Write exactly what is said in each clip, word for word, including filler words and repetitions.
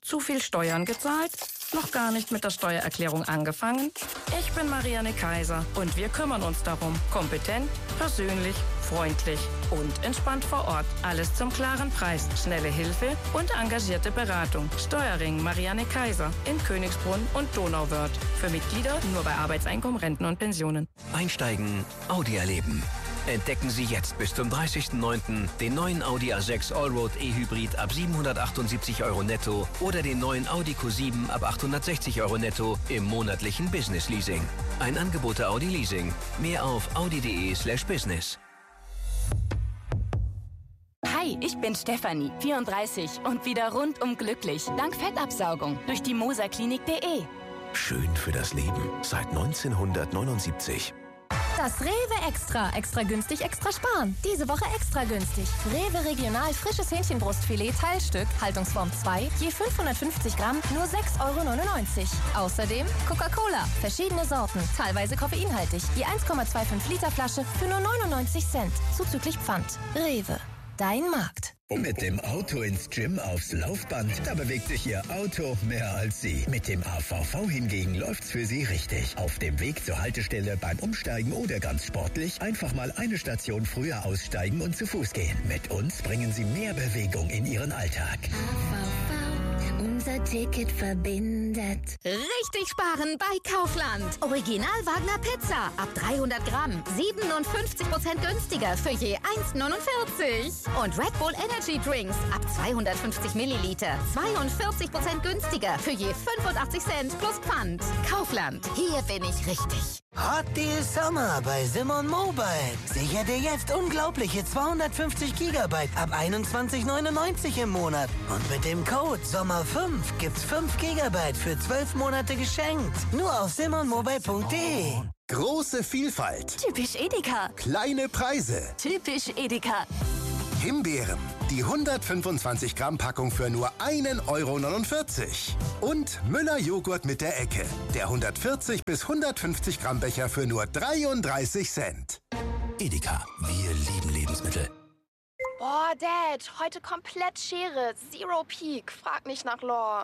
Zu viel Steuern gezahlt? Noch gar nicht mit der Steuererklärung angefangen? Ich bin Marianne Kaiser und wir kümmern uns darum. Kompetent, persönlich, freundlich und entspannt vor Ort. Alles zum klaren Preis, schnelle Hilfe und engagierte Beratung. Steuerring Marianne Kaiser in Königsbrunn und Donauwörth. Für Mitglieder nur bei Arbeitseinkommen, Renten und Pensionen. Einsteigen, Audi erleben. Entdecken Sie jetzt bis zum dreißigsten neunten den neuen Audi A sechs Allroad E-Hybrid ab siebenhundertachtundsiebzig Euro netto oder den neuen Audi Q sieben ab achthundertsechzig Euro netto im monatlichen Business Leasing. Ein Angebot der Audi Leasing. Mehr auf audi.de slash business. Hi, ich bin Stefanie, vierunddreißig und wieder rundum glücklich. Dank Fettabsaugung durch die moserklinik punkt de. Schön für das Leben seit neunzehnhundertneunundsiebzig. Das Rewe Extra. Extra günstig, extra sparen. Diese Woche extra günstig. Rewe Regional frisches Hähnchenbrustfilet Teilstück, Haltungsform zwei, je fünfhundertfünfzig Gramm, nur sechs Euro neunundneunzig. Außerdem Coca-Cola, verschiedene Sorten, teilweise koffeinhaltig, je eins Komma fünfundzwanzig Liter Flasche für nur neunundneunzig Cent, zuzüglich Pfand. Rewe, dein Markt. Mit dem Auto ins Gym aufs Laufband, da bewegt sich Ihr Auto mehr als Sie. Mit dem A V V hingegen läuft's für Sie richtig. Auf dem Weg zur Haltestelle, beim Umsteigen oder ganz sportlich, einfach mal eine Station früher aussteigen und zu Fuß gehen. Mit uns bringen Sie mehr Bewegung in Ihren Alltag. A V V, unser Ticket verbindet. Richtig sparen bei Kaufland. Original Wagner Pizza ab dreihundert Gramm, siebenundfünfzig Prozent günstiger für je eins neunundvierzig. Und Red Bull Energy Drinks ab zweihundertfünfzig Milliliter, zweiundvierzig Prozent günstiger für je fünfundachtzig Cent plus Pfand. Kaufland, hier bin ich richtig. Hot Deal Summer bei Simon Mobile. Sicher dir jetzt unglaubliche zweihundertfünfzig Gigabyte ab einundzwanzig neunundneunzig im Monat. Und mit dem Code Sommer fünf gibt's fünf Gigabyte für zwölf Monate geschenkt. Nur auf simon mobile punkt de. Große Vielfalt. Typisch Edeka. Kleine Preise. Typisch Edeka. Himbeeren. Die hundertfünfundzwanzig Gramm Packung für nur ein Euro neunundvierzig. Und Müller Joghurt mit der Ecke. Der hundertvierzig bis hundertfünfzig Gramm Becher für nur dreiunddreißig Cent. Edeka, wir lieben Lebensmittel. Boah, Dad, heute komplett Schere. Zero Peak. Frag nicht nach Lore.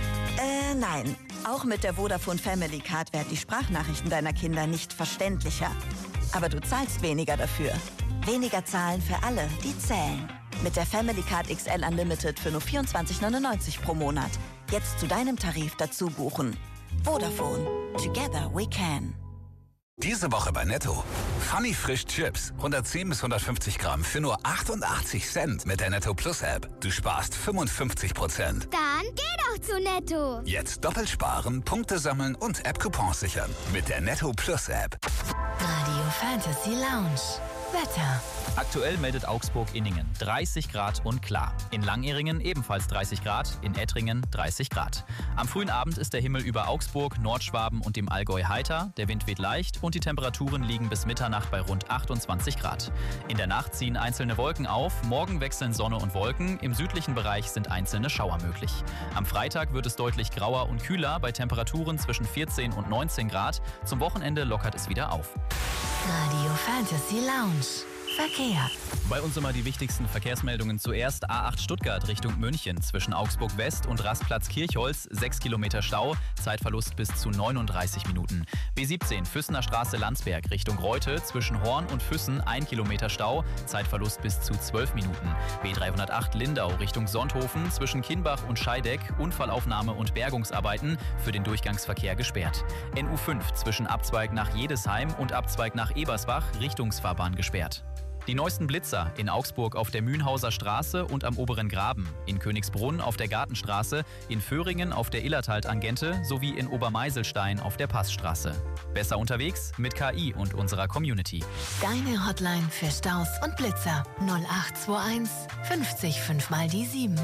Äh, nein. Auch mit der Vodafone Family Card werden die Sprachnachrichten deiner Kinder nicht verständlicher. Aber du zahlst weniger dafür. Weniger zahlen für alle, die zählen. Mit der Family Card X L Unlimited für nur vierundzwanzig neunundneunzig pro Monat. Jetzt zu deinem Tarif dazu buchen. Vodafone. Together we can. Diese Woche bei Netto. Funny Frisch Chips. hundertzehn bis hundertfünfzig Gramm für nur achtundachtzig Cent mit der Netto Plus App. Du sparst fünfundfünfzig Prozent. Dann geh doch zu Netto. Jetzt doppelt sparen, Punkte sammeln und App-Coupons sichern. Mit der Netto Plus App. Radio Fantasy Lounge. Wetter. Aktuell meldet Augsburg-Inningen dreißig Grad und klar. In Langeringen ebenfalls dreißig Grad, in Ettringen dreißig Grad. Am frühen Abend ist der Himmel über Augsburg, Nordschwaben und dem Allgäu heiter, der Wind weht leicht und die Temperaturen liegen bis Mitternacht bei rund achtundzwanzig Grad. In der Nacht ziehen einzelne Wolken auf, morgen wechseln Sonne und Wolken, im südlichen Bereich sind einzelne Schauer möglich. Am Freitag wird es deutlich grauer und kühler bei Temperaturen zwischen vierzehn und neunzehn Grad. Zum Wochenende lockert es wieder auf. Radio Fantasy Lounge. Verkehr. Bei uns immer die wichtigsten Verkehrsmeldungen. Zuerst A acht Stuttgart Richtung München. Zwischen Augsburg West und Rastplatz Kirchholz sechs Kilometer Stau, Zeitverlust bis zu neununddreißig Minuten. B siebzehn Füssener Straße Landsberg Richtung Reute. Zwischen Horn und Füssen ein Kilometer Stau, Zeitverlust bis zu zwölf Minuten. B dreihundertacht Lindau Richtung Sonthofen. Zwischen Kienbach und Scheideck Unfallaufnahme und Bergungsarbeiten, für den Durchgangsverkehr gesperrt. N U fünf zwischen Abzweig nach Jedesheim und Abzweig nach Ebersbach Richtungsfahrbahn gesperrt. Die neuesten Blitzer in Augsburg auf der Mühnhauser Straße und am Oberen Graben, in Königsbrunn auf der Gartenstraße, in Föhringen auf der Illertal-Tangente sowie in Obermeiselstein auf der Passstraße. Besser unterwegs mit K I und unserer Community. Deine Hotline für Staus und Blitzer null acht zwei eins fünfzig fünf mal die sieben.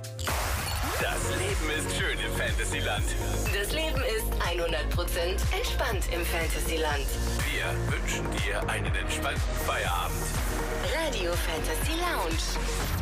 Das Leben ist schön im Fantasyland. Das Leben ist hundert Prozent entspannt im Fantasyland. Wir wünschen dir einen entspannten Feierabend. Radio Fantasy Lounge.